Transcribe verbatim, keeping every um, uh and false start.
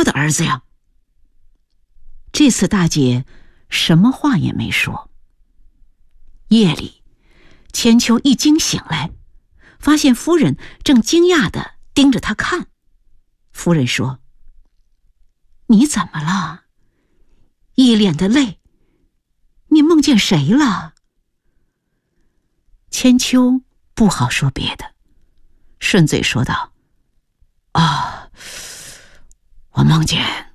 他的儿子呀。这次大姐什么话也没说。夜里，千秋一惊醒来，发现夫人正惊讶地盯着他看。夫人说：“你怎么了？一脸的泪，你梦见谁了？”千秋不好说别的，顺嘴说道：“啊，我梦见